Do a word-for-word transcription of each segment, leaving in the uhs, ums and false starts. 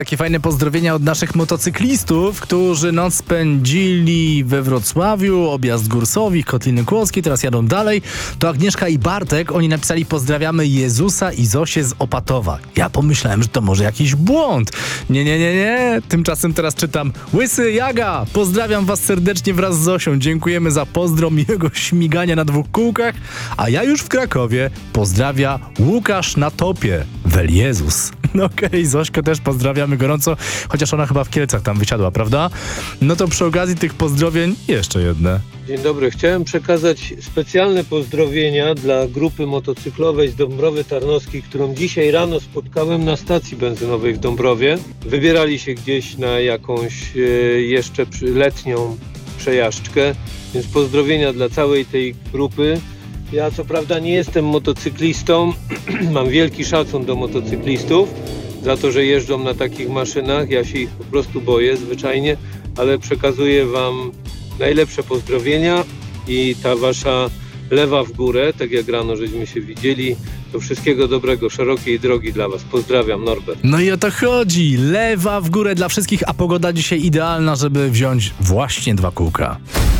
Takie fajne pozdrowienia od naszych motocyklistów, którzy noc spędzili we Wrocławiu, objazd Górsowi, Kotliny Kłodzkie, teraz jadą dalej. To Agnieszka i Bartek, oni napisali: pozdrawiamy Jezusa i Zosię z Opatowa. Ja pomyślałem, że to może jakiś błąd. Nie, nie, nie, nie. Tymczasem teraz czytam: Łysy Jaga, pozdrawiam was serdecznie wraz z Zosią. Dziękujemy za pozdro, miłego śmigania na dwóch kółkach. A ja już w Krakowie. Pozdrawia Łukasz na topie. Wel Jezus. No okej, okay, Zośkę też pozdrawiamy gorąco, chociaż ona chyba w Kielcach tam wysiadła, prawda? No to przy okazji tych pozdrowień jeszcze jedne. Dzień dobry, chciałem przekazać specjalne pozdrowienia dla grupy motocyklowej z Dąbrowy Tarnowskiej, którą dzisiaj rano spotkałem na stacji benzynowej w Dąbrowie. Wybierali się gdzieś na jakąś e, jeszcze letnią przejażdżkę, więc pozdrowienia dla całej tej grupy. Ja co prawda nie jestem motocyklistą, mam wielki szacun do motocyklistów za to, że jeżdżą na takich maszynach. Ja się ich po prostu boję zwyczajnie, ale przekazuję wam najlepsze pozdrowienia i ta wasza lewa w górę, tak jak rano żeśmy się widzieli, to wszystkiego dobrego, szerokiej drogi dla was. Pozdrawiam, Norbert. No i o to chodzi, lewa w górę dla wszystkich, a pogoda dzisiaj idealna, żeby wziąć właśnie dwa kółka.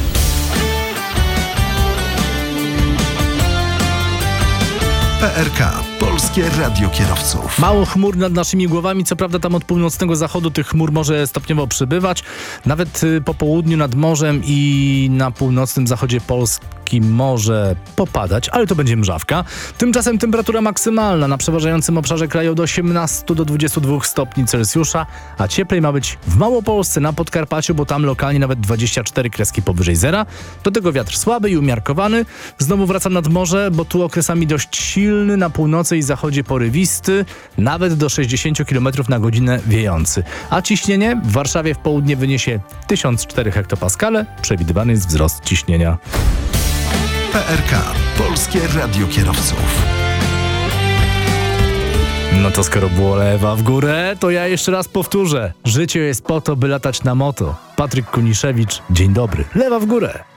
P R K, Polskie Radio Kierowców. Mało chmur nad naszymi głowami, co prawda tam od północnego zachodu tych chmur może stopniowo przybywać. Nawet po południu nad morzem i na północnym zachodzie Polski może popadać, ale to będzie mrzawka. Tymczasem temperatura maksymalna na przeważającym obszarze kraju od osiemnastu do dwudziestu dwóch stopni Celsjusza, a cieplej ma być w Małopolsce, na Podkarpaciu, bo tam lokalnie nawet dwadzieścia cztery kreski powyżej zera. Do tego wiatr słaby i umiarkowany. Znowu wracam nad morze, bo tu okresami dość silny, na północy i zachodzie porywisty, nawet do sześćdziesiąt kilometrów na godzinę wiejący. A ciśnienie w Warszawie w południe wyniesie tysiąc cztery hektopaskale. Przewidywany jest wzrost ciśnienia. P R K, Polskie Radio Kierowców. No to skoro było lewa w górę, to ja jeszcze raz powtórzę. Życie jest po to, by latać na moto. Patryk Kuniszewicz, dzień dobry. Lewa w górę.